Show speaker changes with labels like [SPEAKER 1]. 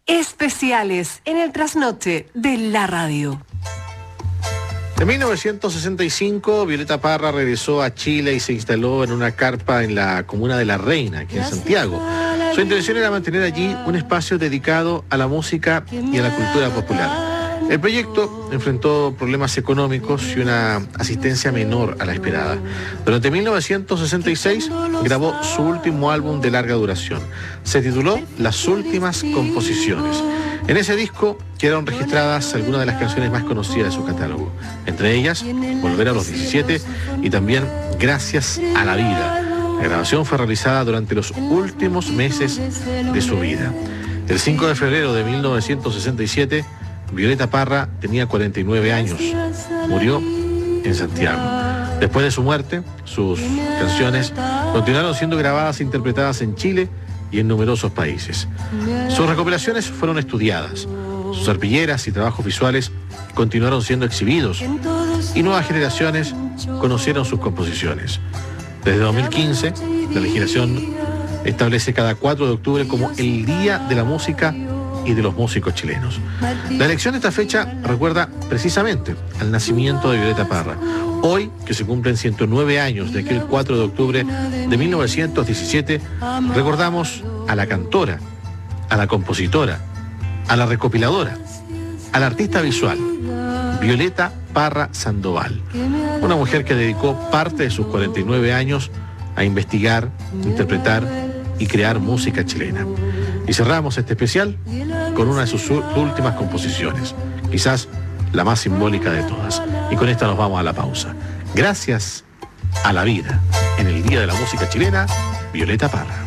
[SPEAKER 1] Especiales en el trasnoche de la radio.
[SPEAKER 2] En 1965, Violeta Parra regresó a Chile y se instaló en una carpa en la comuna de La Reina, aquí en Santiago. Su intención era mantener allí un espacio dedicado a la música y a la cultura popular. El proyecto enfrentó problemas económicos y una asistencia menor a la esperada. Durante 1966 grabó su último álbum de larga duración. Se tituló Las Últimas Composiciones. En ese disco quedaron registradas algunas de las canciones más conocidas de su catálogo. Entre ellas, Volver a los 17 y también Gracias a la Vida. La grabación fue realizada durante los últimos meses de su vida. El 5 de febrero de 1967, Violeta Parra tenía 49 años. Murió en Santiago. Después de su muerte, sus canciones continuaron siendo grabadas e interpretadas en Chile y en numerosos países. Sus recopilaciones fueron estudiadas. Sus arpilleras y trabajos visuales continuaron siendo exhibidos y nuevas generaciones conocieron sus composiciones. Desde 2015, la legislación establece cada 4 de octubre como el Día de la Música y de los músicos chilenos. La elección de esta fecha recuerda precisamente al nacimiento de Violeta Parra. Hoy, que se cumplen 109 años de aquel 4 de octubre de 1917, recordamos a la cantora, a la compositora, a la recopiladora, a la artista visual, Violeta Parra Sandoval, una mujer que dedicó parte de sus 49 años a investigar, interpretar y crear música chilena. Y cerramos este especial con una de sus últimas composiciones, quizás la más simbólica de todas. Y con esta nos vamos a la pausa. Gracias a la vida, en el Día de la Música Chilena, Violeta Parra.